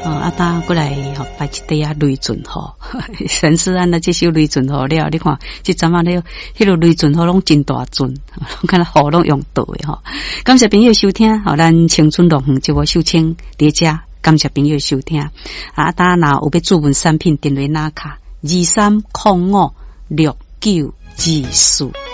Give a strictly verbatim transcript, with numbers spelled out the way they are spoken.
哦，啊，当过来吼，摆一块啊雷准吼，神思安那这首雷准吼了，你看，这阵啊了，迄个雷准吼拢真大准，看来好拢用到的吼。感谢朋友收听，好，咱青春乐园就我秀清叠加，感谢朋友收听。啊，当若有要注文产品，电话拿卡二三零五六九二四。